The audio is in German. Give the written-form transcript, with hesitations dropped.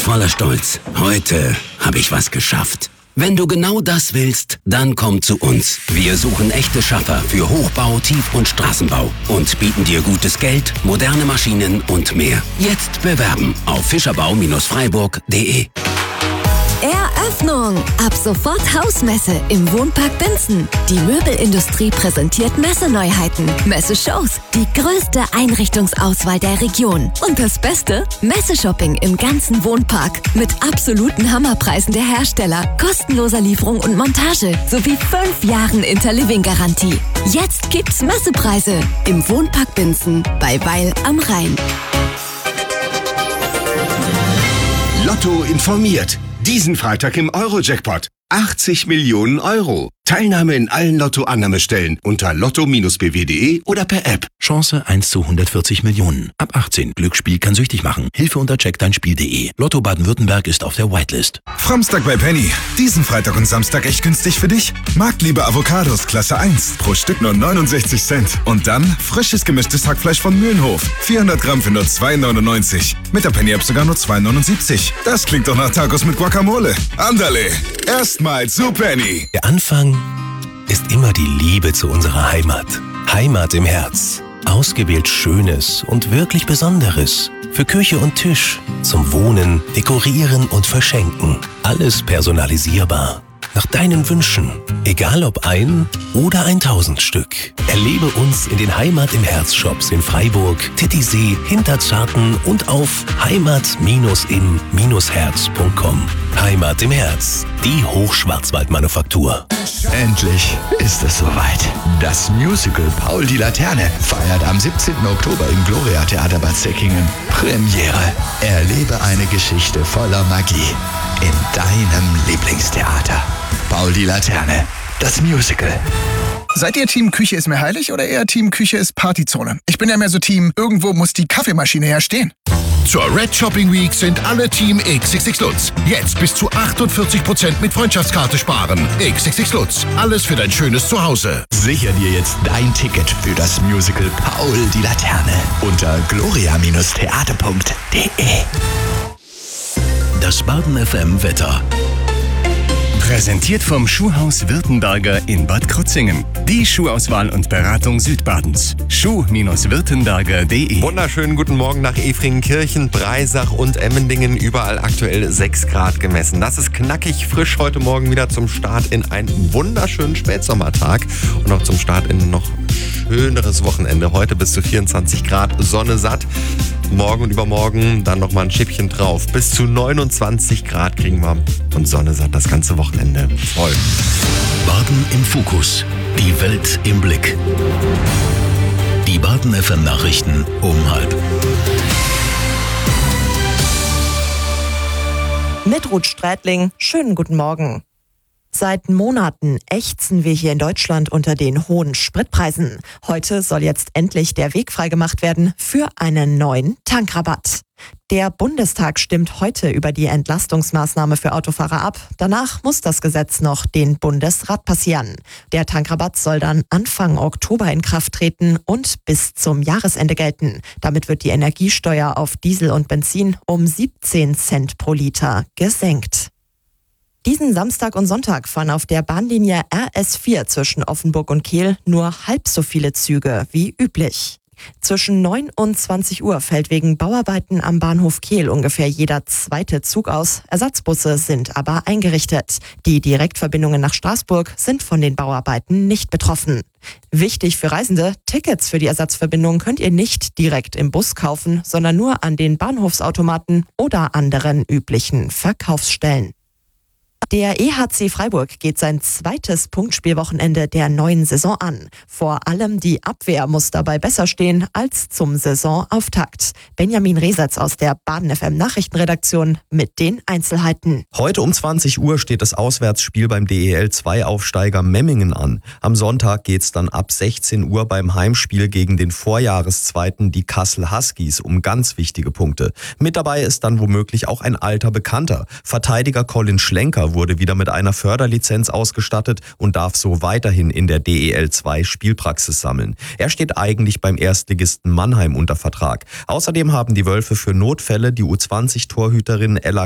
voller Stolz. Heute habe ich was geschafft. Wenn du genau das willst, dann komm zu uns. Wir suchen echte Schaffer für Hochbau, Tief- und Straßenbau und bieten dir gutes Geld, moderne Maschinen und mehr. Jetzt bewerben auf fischerbau-freiburg.de. Eröffnung! Ab sofort Hausmesse im Wohnpark Binzen. Die Möbelindustrie präsentiert Messeneuheiten, Messeshows, die größte Einrichtungsauswahl der Region. Und das Beste? Messeshopping im ganzen Wohnpark mit absoluten Hammerpreisen der Hersteller, kostenloser Lieferung und Montage sowie 5 Jahren Interliving-Garantie. Jetzt gibt's Messepreise im Wohnpark Binzen bei Weil am Rhein. Lotto informiert. Diesen Freitag im Euro-Jackpot. 80 Millionen Euro. Teilnahme in allen Lotto-Annahmestellen unter lotto-bw.de oder per App. Chance 1 zu 140 Millionen. Ab 18. Glücksspiel kann süchtig machen. Hilfe unter checkdeinspiel.de. Lotto Baden-Württemberg ist auf der Whitelist. Framstag bei Penny. Diesen Freitag und Samstag echt günstig für dich. Marktliebe Avocados Klasse 1. Pro Stück nur 69 Cent. Und dann frisches gemischtes Hackfleisch von Mühlenhof. 400 Gramm für nur 2,99. Mit der Penny-App sogar nur 2,79. Das klingt doch nach Tacos mit Guacamole. Andale. Erstmal zu Penny. Der Anfang ist immer die Liebe zu unserer Heimat. Heimat im Herz. Ausgewählt Schönes und wirklich Besonderes. Für Küche und Tisch. Zum Wohnen, Dekorieren und Verschenken. Alles personalisierbar. Nach deinen Wünschen. Egal ob 1 oder 1000 Stück. Erlebe uns in den Heimat im Herz Shops in Freiburg, Titisee, Hinterzarten und auf heimat-im-herz.com. Heimat im Herz. Die Hochschwarzwaldmanufaktur. Endlich ist es soweit. Das Musical Paul die Laterne feiert am 17. Oktober im Gloria Theater Bad Säckingen Premiere. Erlebe eine Geschichte voller Magie in deinem Lieblingstheater. Paul die Laterne, das Musical. Seid ihr Team Küche ist mir heilig oder eher Team Küche ist Partyzone? Ich bin ja mehr so Team, irgendwo muss die Kaffeemaschine herstehen. Zur Red Shopping Week sind alle Team XXX Lutz. Jetzt bis zu 48% mit Freundschaftskarte sparen. XXX Lutz. Alles für dein schönes Zuhause. Sicher dir jetzt dein Ticket für das Musical Paul die Laterne unter gloria-theater.de. Das Baden FM Wetter. Präsentiert vom Schuhhaus Württemberger in Bad Krozingen. Die Schuhauswahl und Beratung Südbadens. Schuh-württemberger.de. Wunderschönen guten Morgen nach Efringkirchen, Breisach und Emmendingen. Überall aktuell 6 Grad gemessen. Das ist knackig frisch heute Morgen wieder zum Start in einen wunderschönen Spätsommertag. Und auch zum Start in ein noch schöneres Wochenende. Heute bis zu 24 Grad, Sonne satt. Morgen und übermorgen dann nochmal ein Schippchen drauf. Bis zu 29 Grad kriegen wir und Sonne satt das ganze Wochenende voll. Baden im Fokus. Die Welt im Blick. Die Baden FM Nachrichten um 12:30. Mit Ruth Strätling, schönen guten Morgen. Seit Monaten ächzen wir hier in Deutschland unter den hohen Spritpreisen. Heute soll jetzt endlich der Weg freigemacht werden für einen neuen Tankrabatt. Der Bundestag stimmt heute über die Entlastungsmaßnahme für Autofahrer ab. Danach muss das Gesetz noch den Bundesrat passieren. Der Tankrabatt soll dann Anfang Oktober in Kraft treten und bis zum Jahresende gelten. Damit wird die Energiesteuer auf Diesel und Benzin um 17 Cent pro Liter gesenkt. Diesen Samstag und Sonntag fahren auf der Bahnlinie RS4 zwischen Offenburg und Kehl nur halb so viele Züge wie üblich. Zwischen 9 und 20 Uhr fällt wegen Bauarbeiten am Bahnhof Kehl ungefähr jeder zweite Zug aus. Ersatzbusse sind aber eingerichtet. Die Direktverbindungen nach Straßburg sind von den Bauarbeiten nicht betroffen. Wichtig für Reisende: Tickets für die Ersatzverbindung könnt ihr nicht direkt im Bus kaufen, sondern nur an den Bahnhofsautomaten oder anderen üblichen Verkaufsstellen. Der EHC Freiburg geht sein zweites Punktspielwochenende der neuen Saison an. Vor allem die Abwehr muss dabei besser stehen als zum Saisonauftakt. Benjamin Resetz aus der Baden FM Nachrichtenredaktion mit den Einzelheiten. Heute um 20 Uhr steht das Auswärtsspiel beim DEL-2-Aufsteiger Memmingen an. Am Sonntag geht's dann ab 16 Uhr beim Heimspiel gegen den Vorjahreszweiten, die Kassel Huskies, um ganz wichtige Punkte. Mit dabei ist dann womöglich auch ein alter Bekannter. Verteidiger Colin Schlenker wurde wieder mit einer Förderlizenz ausgestattet und darf so weiterhin in der DEL2 Spielpraxis sammeln. Er steht eigentlich beim Erstligisten Mannheim unter Vertrag. Außerdem haben die Wölfe für Notfälle die U20-Torhüterin Ella